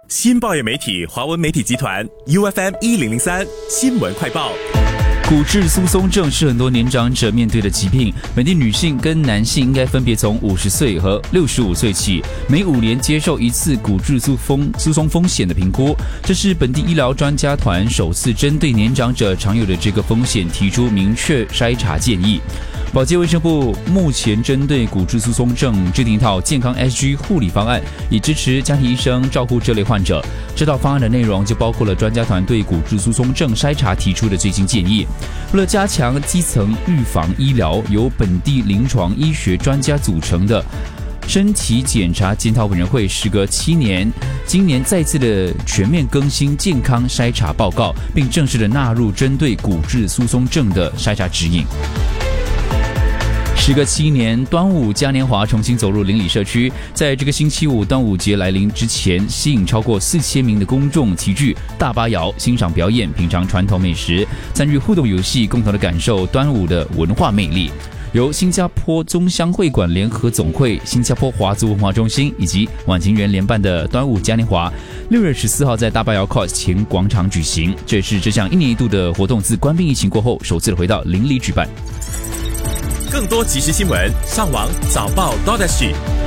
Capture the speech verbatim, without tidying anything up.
新报业媒体华文媒体集团 U F M 一零零三新闻快报。 骨质疏松症是很多年长者面对的疾病，本地女性跟男性应该分别从五十岁和六十五岁起，每五年接受一次骨质疏松疏松风险的评估。这是本地医疗专家团首次针对年长者常有的这个风险提出明确筛查建议。保健卫生部目前针对骨质疏松症制定一套健康 S G 护理方案，以支持家庭医生照顾这类患者。这套方案的内容就包括了专家团对骨质疏松症筛查提出的最新建议。为了加强基层预防医疗，由本地临床医学专家组成的身体检查检讨委员会时隔七年，今年再次的全面更新健康筛查报告，并正式的纳入针对骨质疏松症的筛查指引。时隔七年，端午嘉年华重新走入邻里社区。在这个星期五端午节来临之前，吸引超过四千名的公众齐聚大巴窑，欣赏表演，品尝传统美食，参与互动游戏，共同的感受端午的文化魅力。由新加坡宗乡会馆联合总会、新加坡华族文化中心以及晚晴园联办的端午嘉年华，六月十四号在大巴窑 Cos 前广场举行。这也是这项一年一度的活动自官兵疫情过后首次回到邻里举办。 更多即时新闻，上网早报 .dot S G。